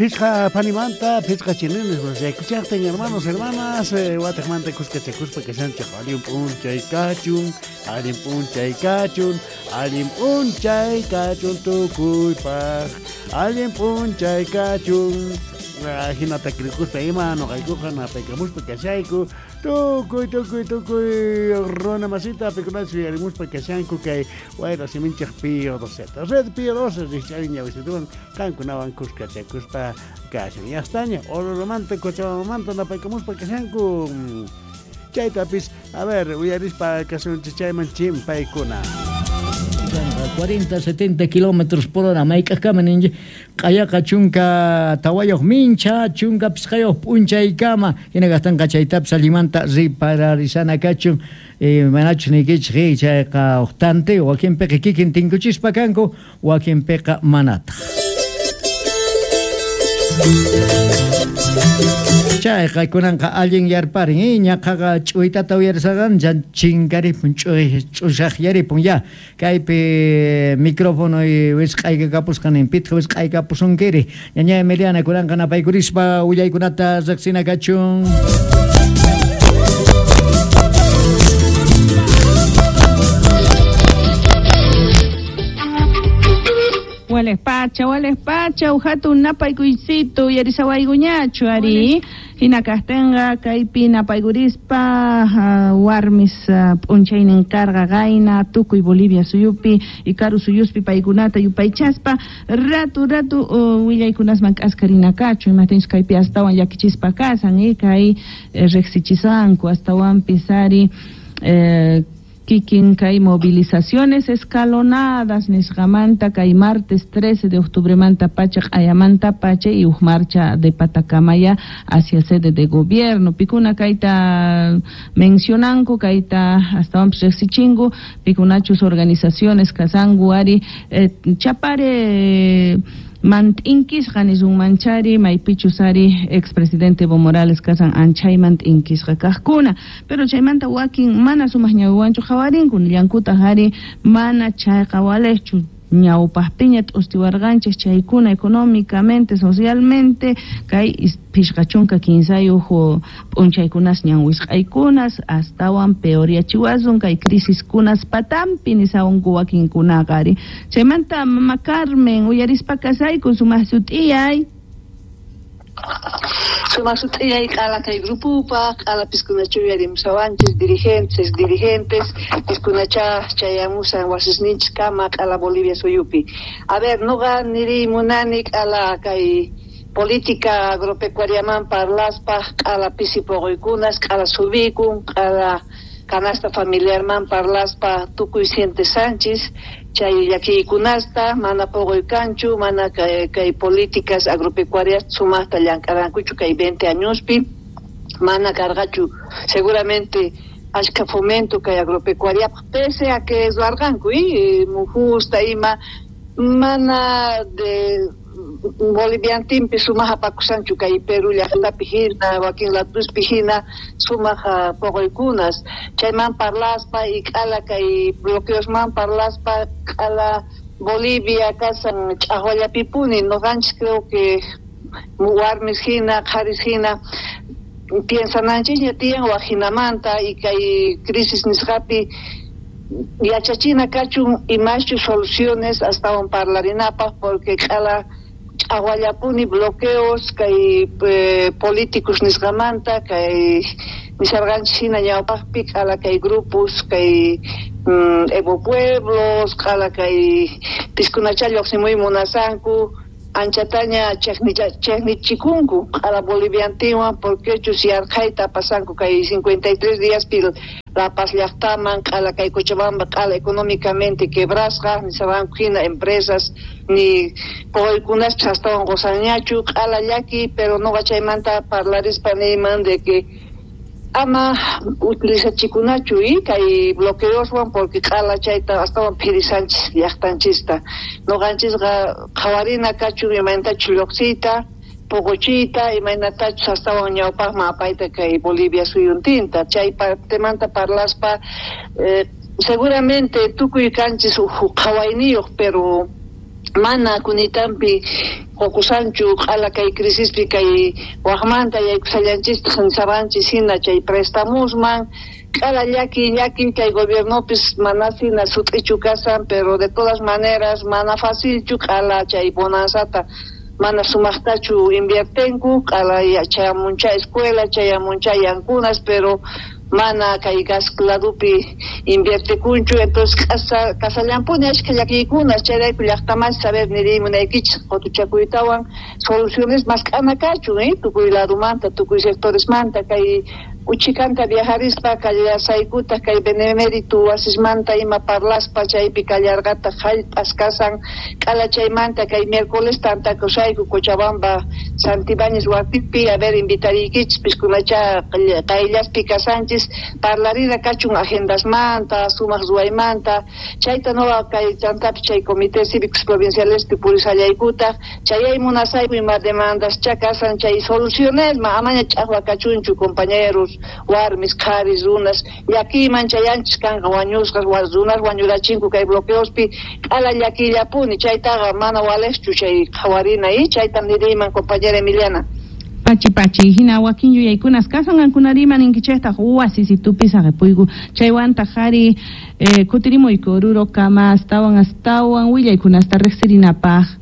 Fisca Panimanta, Fisca Chilines, pues escuchaste hermanos, hermanas, Guatemala, Cuscachacuspa, que Sancho, Alim Puncha y Cachun, Alim Puncha y Cachun, Alim Puncha y Cachun, Tucuy Paj, Alim Puncha y Cachun, Hinata Cricuspa, Imano, Gaikuhana, Pecamuspa, Cachaiku, Tucuy, Rona Masita, Pecunas y Alimuspa, Cachanku, que, bueno, si minchas pío dosetas, red pío doses, Richariña, Visitun, Cancunaban Cuscachacuspa. Ya estaña, oro romántico, chaval, na paikamus para que sean con chaitapis. A ver, voy a ir para que se un chichaiman chim paikuna. 40-70 kilómetros por hora, maika kamaninje, kayaka chunka tawayoh mincha, chunka pskayoh puncha y kama, y negastan kachaitap salimanta ripararizana kachun. Manachu ni kich richa ka octante, o quien peque kikin tinkuchis pacanco, o quien peca manata. Chay kunanqa allin yarparin ñaqaqa ch'uytata uyarsagan chinkaripun ch'ushaq yaripun ya kaypi micrófono wisq'ayqa kapusqanin pitqa wisq'ayqa pusunkiri ñaña Emiliana kunanqa napaykurispa willaykunata riqsina kachun. Wales pacha, ujatu napaykuysito yarisawayguñachu ari hinakastenga kaypi napaykurispa warmis p'unchaynin karqa qayna tukuy Bolivia suyupi Ikaru suyuspi paykunata yupaychaspa ratu willaykunasman k'askarinacachu imatinchus kaypi astawan llakichispa kasan kay riqsichisanku astawanpis ari Kikin kay movilizaciones escalonadas nisqamanta kay martes 13 de octubre manta pachaq ayamanta pache y marcha de Patacamaya hacia sede de gobierno pikuna kayta mencionanku kayta hasta riqsichingu pikunachus organizaciones kasangu ari chapare Mantinkis ganizun manchari maipichusari expresidente Evo Morales kasan anchay mantinkis kakuna pero chaymanta wakin mana sumahñawanchu hawarin kun llankuta hari mana chayqawalechu ñawpajpiña t'ustiwarqanchik chaykuna económicamente socialmente kay pishqachunka kinsayuq p'unchaykunas ñan wisq'aykunas astawan peoriachiwasun kay crisiskunas patampi nisawanku wakinkunaqa ari chaymanta mama Carmen uyarispa kasayku sumaq sut'iyay Sumasutay kala kay grupupa, kala piskunachu yarim sawanches dirigentes, piskunacha chayamusa wasisnich kama kala Bolivia suyupi. A ver, noga niri munani kala kay política agropecuaria man parlaspa, kala pisipogoykunas, kala subikun, kala canasta familiar man parlaspa tukuy Siente Sánchez. Chay llakikunasta mana pogoykanchu mana kay políticas agropecuarias sumasta llankarankuchu kay 20 añospi mana cargachu seguramente ashka fomento kay agropecuaria pese a que es larganku mujusta ima mana de Bolivian timpi sumaha pakusanchu kay Perú llaqta pijina wakin latus pijina sumaha pogoykunas chayman parlaspa y kala kay bloqueos man parlaspa kala Bolivia kasan ch'aqwallapipuni noqanchik creo que warmis hina qaris hina piensananchikña tiyan wajinamanta y kay crisis nisqapi yachachina kachun imachu soluciones hasta parlarinapaq porque kala Aguayapuni bloqueos kay políticos nisqamanta kay misarganchina ñawpaqpi kala kay grupos kay Evo Pueblos kala kay piskunacha lluqsimuy munasanku anchataña cheknichikunku kala Bolivia antigua porque ellos yarqayta pasanku kay 53 días pil La Paz llaqtaman kala kay Cochabamba kala económicamente quebrasqa ni sabanku hina empresas ni poykunas chastawan gozañachu kala llaki pero no chaymanta parlarispa neyman de que ama utilizachikunachu kay bloqueoswan porque kala chayta astawan pirisanchis llaqtanchista noqanchisqa qawarina kachu imayntachu lluqsiyta pogochita imaynatachu astawan ñawpaqman apayta kay Bolivia suyuntinta chay partemanta parlaspa seguramente tukuy kanchis qawayniyuq pero mana kunitampi qoqusanchu qala kay crisispi kay waqmanta yaykusallanchista hansaranchis hina chay prestamusman qala llaki kay gobiernopis mana sina sut'ichu kasan, pero de todas maneras mana facilchu qala chay bonanzata mana sumaqtachu inviertenku qala chayamuncha escuela chayamuncha yankunas, pero mana kay gaskladupi inviertekunchu, entonces kasallanpuni ashka llakiykunas chayrayku llaqtamas saber nirimunaykichis qotuchakuytawan soluciones mas k'anakachu tukuy ladumanta tukuy sectoresmanta kay uchikanta viajarispa kallasaykuta kay benemérito wasismanta ima parlaspa chaypi kallarqata hallp'as kasan k'ala chaymanta kay miércoles tanta kusayku Cochabamba Santibáñez Huapipi a ver invitariykichis piskunacha qayllaspi kasanchis parlarira kachun agendasmanta sumaq ruwaymanta chayta noqa kay chantapi chay comité cívicos provincialespi purisallaykuta chayay munasayku ima demandascha kasan chay soluciones ma amaña ch'aqwa kachunchu compañeros warmis qaris runas llakiman chayanchis kanqa wañusqa runas wañurachinku kay bloqueospi qala llakillapuni chaytaqa mana waleqchu chay qhawarina chaytam niriman compañera Emiliana. Pachi hina wakin yuyaykunas kasan ankunariman inkichayta wasi situpisa qepuyku chaywanta qhari kutirimuyku ruro kama astawan willaykunasta riqsirinapaq